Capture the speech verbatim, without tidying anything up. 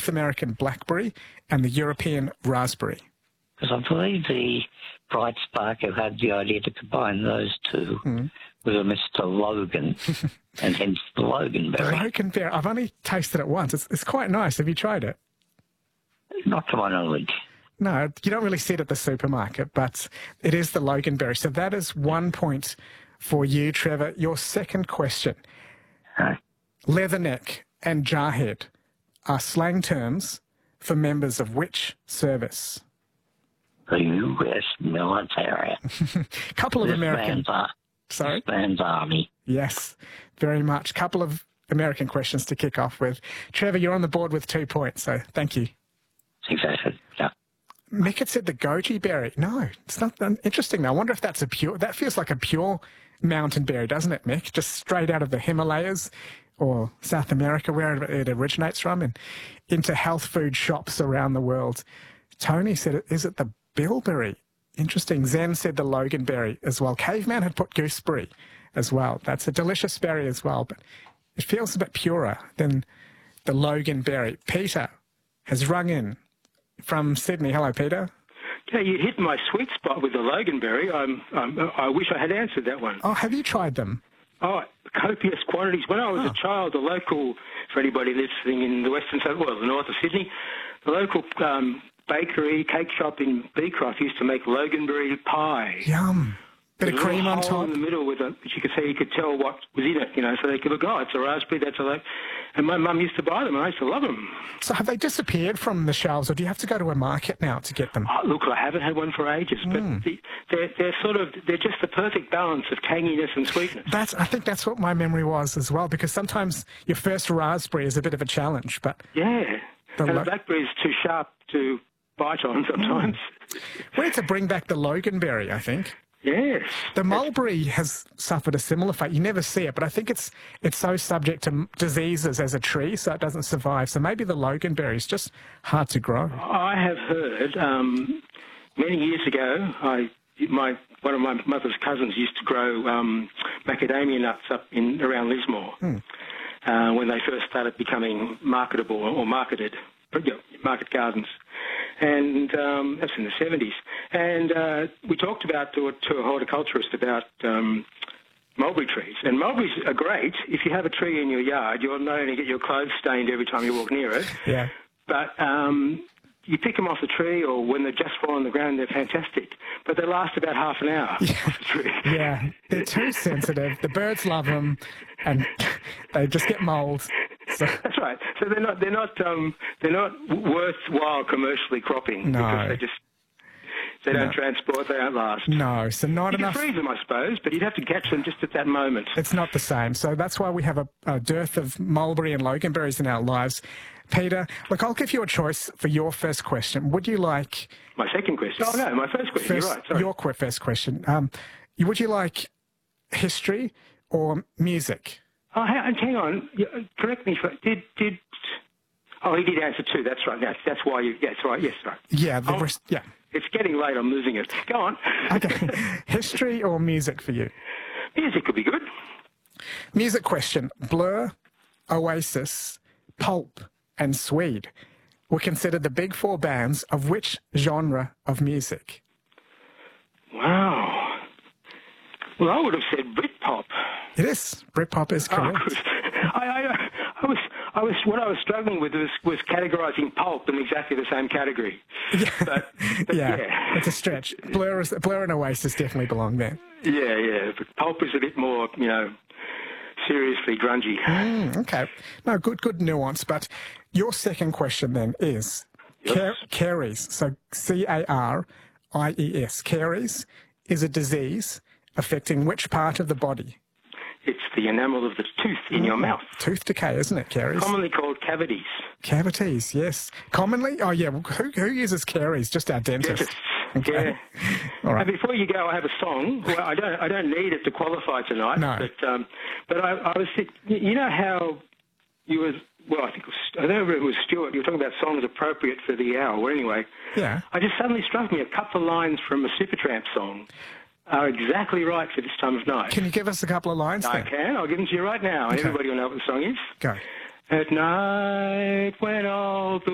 North American blackberry and the European raspberry? Because I believe the Bright Spark who had the idea to combine those two mm. was a Mister Logan, and hence the Loganberry. The Loganberry. I've only tasted it once. It's, it's quite nice. Have you tried it? Not to my knowledge. No, you don't really see it at the supermarket, but it is the Loganberry. So that is one point for you, Trevor. Your second question. Huh? Leatherneck and jarhead are slang terms for members of which service? The U S military. Couple of this American... Man's ar- Sorry? This man's army. Yes, very much. Couple of American questions to kick off with. Trevor, you're on the board with two points, so thank you. Exactly, yeah. Mick had said the goji berry. No, it's not interesting. I wonder if that's a pure... That feels like a pure mountain berry, doesn't it, Mick? Just straight out of the Himalayas or South America, where it originates from, and into health food shops around the world. Tony said, is it the bilberry? Interesting. Zen said the Loganberry as well. Caveman had put gooseberry as well. That's a delicious berry as well, but it feels a bit purer than the Loganberry. Peter has rung in from Sydney. Hello, Peter. Yeah, you hit my sweet spot with the Loganberry. I'm, I'm, I wish I had answered that one. Oh, have you tried them? Oh, copious quantities. When I was oh. a child, the local, for anybody listening in the western side, well, the north of Sydney, the local um, bakery, cake shop in Beecroft used to make Loganberry pie. Yum. Bit of cream on top. In the middle with a, which you could see, you could tell what was in it, you know, so they could look, oh, it's a raspberry, that's a lo-. And my mum used to buy them, and I used to love them. So have they disappeared from the shelves, or do you have to go to a market now to get them? Oh, look, I haven't had one for ages, but mm. the, they're, they're sort of, they're just the perfect balance of tanginess and sweetness. That's, I think that's what my memory was as well, because sometimes your first raspberry is a bit of a challenge, but... Yeah, the and lo- the blackberry is too sharp to bite on sometimes. Mm. We need to bring back the Loganberry, I think. Yes. The mulberry has suffered a similar fate. You never see it, but I think it's it's so subject to diseases as a tree, so it doesn't survive. So maybe the Loganberry is just hard to grow. I have heard um, many years ago, I my one of my mother's cousins used to grow um, macadamia nuts up in around Lismore hmm. uh, when they first started becoming marketable or marketed, yeah, market gardens. And um, that's in the seventies. And uh, we talked about to a, to a horticulturist about um, mulberry trees. And mulberries are great. If you have a tree in your yard, you'll not only get your clothes stained every time you walk near it, yeah. but um, you pick them off the tree, or when they've just fallen on the ground, they're fantastic. But they last about half an hour yeah. off the tree. Yeah, they're too sensitive. The birds love them, and they just get mould. So. That's right. So they're not they're not um, they're not worthwhile commercially cropping no. because they just they don't no. transport, they don't last. No, so not you enough. You can freeze them, I suppose, but you'd have to catch them just at that moment. It's not the same. So that's why we have a, a dearth of mulberry and Loganberries in our lives. Peter, look, I'll give you a choice for your first question. Would you like... My second question? Oh, no, my first question. First, You're right, sorry. Your first question. Um, would you like history or music? Oh, hang, hang on. Correct me. For, did did? Oh, he did answer two. That's right. That's that's why you. Yes, right. Yes, right. Yeah. The oh, rest, yeah. It's getting late. I'm losing it. Go on. Okay. History or music for you? Music could be good. Music question: Blur, Oasis, Pulp, and Swede were considered the big four bands of which genre of music? Wow. Well, I would have said Britpop. It is. Britpop is correct. Oh, I, I, I was, I was, what I was struggling with was, was categorising Pulp in exactly the same category. Yeah, but, but yeah, yeah, it's a stretch. Blur, is, Blur and Oasis definitely belong there. Yeah, yeah, but Pulp is a bit more, you know, seriously grungy. Mm, okay. No, good, good nuance. But your second question then is Yes. car- caries. So C A R I E S. Caries is a disease affecting which part of the body? It's the enamel of the tooth in mm. your mouth. Tooth decay, isn't it, caries? Commonly called cavities. Cavities, yes. Commonly? Oh, yeah. Who, who uses caries? Just our dentist. Dentists. Okay. Yeah. All right. And before you go, I have a song. Well, I don't. I don't need it to qualify tonight. No. But um, but I, I was. You know how you was. Well, I think it was, I don't know if it was Stuart. You were talking about songs appropriate for the hour. Well, anyway. Yeah. I just suddenly struck me a couple of lines from a Supertramp song are exactly right for this time of night. Can you give us a couple of lines I then? can. I'll give them to you right now. Okay. Everybody will know what the song is. Go. At night when all